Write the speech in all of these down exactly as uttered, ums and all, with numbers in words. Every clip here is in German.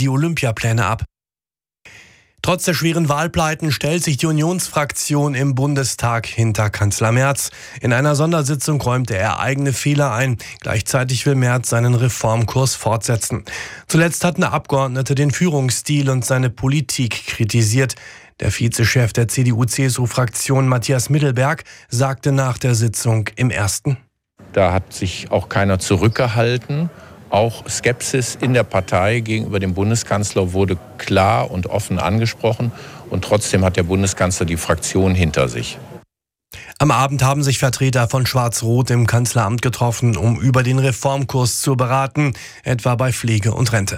die Olympiapläne ab. Trotz der schweren Wahlpleiten stellt sich die Unionsfraktion im Bundestag hinter Kanzler Merz. In einer Sondersitzung räumte er eigene Fehler ein. Gleichzeitig will Merz seinen Reformkurs fortsetzen. Zuletzt hatten Abgeordnete den Führungsstil und seine Politik kritisiert. Der Vizechef der C D U-C S U-Fraktion Matthias Mittelberg sagte nach der Sitzung im Ersten: Da hat sich auch keiner zurückgehalten. Auch Skepsis in der Partei gegenüber dem Bundeskanzler wurde klar und offen angesprochen. Und trotzdem hat der Bundeskanzler die Fraktion hinter sich. Am Abend haben sich Vertreter von Schwarz-Rot im Kanzleramt getroffen, um über den Reformkurs zu beraten, etwa bei Pflege und Rente.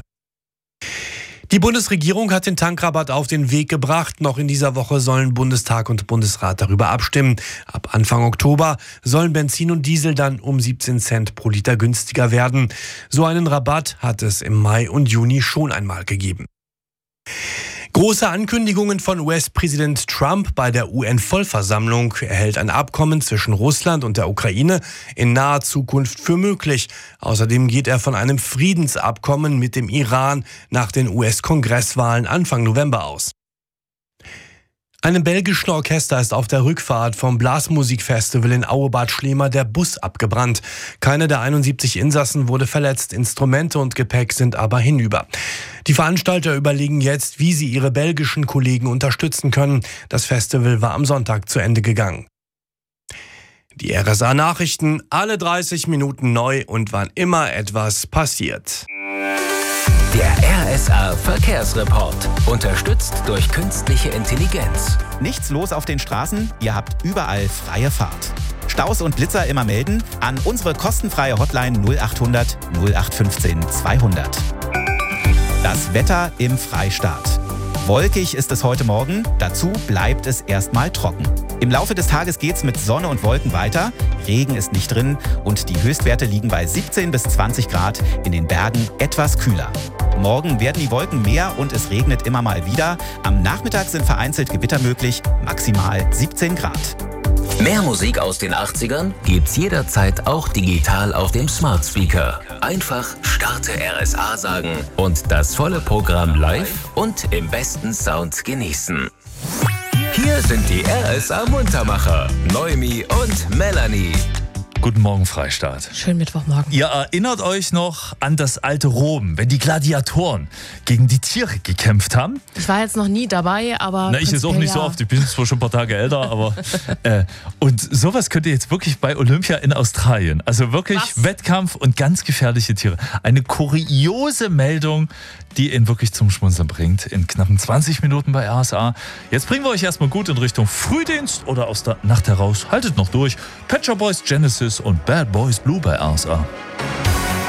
Die Bundesregierung hat den Tankrabatt auf den Weg gebracht. Noch in dieser Woche sollen Bundestag und Bundesrat darüber abstimmen. Ab Anfang Oktober sollen Benzin und Diesel dann um siebzehn Cent pro Liter günstiger werden. So einen Rabatt hat es im Mai und Juni schon einmal gegeben. Große Ankündigungen von U S-Präsident Trump bei der U N-Vollversammlung. Er hält ein Abkommen zwischen Russland und der Ukraine in naher Zukunft für möglich. Außerdem geht er von einem Friedensabkommen mit dem Iran nach den U S-Kongresswahlen Anfang November aus. Einem belgischen Orchester ist auf der Rückfahrt vom Blasmusikfestival in Auebad Schlema der Bus abgebrannt. Keine der einundsiebzig Insassen wurde verletzt, Instrumente und Gepäck sind aber hinüber. Die Veranstalter überlegen jetzt, wie sie ihre belgischen Kollegen unterstützen können. Das Festival war am Sonntag zu Ende gegangen. Die R S A-Nachrichten, alle dreißig Minuten neu und wann immer etwas passiert. Der R S A-Verkehrsreport, unterstützt durch künstliche Intelligenz. Nichts los auf den Straßen, ihr habt überall freie Fahrt. Staus und Blitzer immer melden an unsere kostenfreie Hotline null achthundert null acht fünfzehn zweihundert. Das Wetter im Freistaat. Wolkig ist es heute Morgen, dazu bleibt es erstmal trocken. Im Laufe des Tages geht's mit Sonne und Wolken weiter, Regen ist nicht drin und die Höchstwerte liegen bei siebzehn bis zwanzig Grad, in den Bergen etwas kühler. Morgen werden die Wolken mehr und es regnet immer mal wieder. Am Nachmittag sind vereinzelt Gewitter möglich, maximal siebzehn Grad. Mehr Musik aus den achtzigern gibt's jederzeit auch digital auf dem Smart Speaker. Einfach Starte R S A sagen und das volle Programm live und im besten Sound genießen. Hier sind die R S A-Muntermacher, Noemi und Melanie. Guten Morgen, Freistaat. Schönen Mittwochmorgen. Ihr erinnert euch noch an das alte Rom, wenn die Gladiatoren gegen die Tiere gekämpft haben? Ich war jetzt noch nie dabei, aber... Na, ich jetzt auch nicht ja. so oft, ich bin zwar schon ein paar Tage älter, aber... äh, und sowas könnt ihr jetzt wirklich bei Olympia in Australien. Also wirklich Was? Wettkampf und ganz gefährliche Tiere. Eine kuriose Meldung, die ihn wirklich zum Schmunzeln bringt. In knappen zwanzig Minuten bei R S A. Jetzt bringen wir euch erstmal gut in Richtung Frühdienst oder aus der Nacht heraus. Haltet noch durch. Pet Shop Boys Genesis und Bad Boys Blue bei R S A.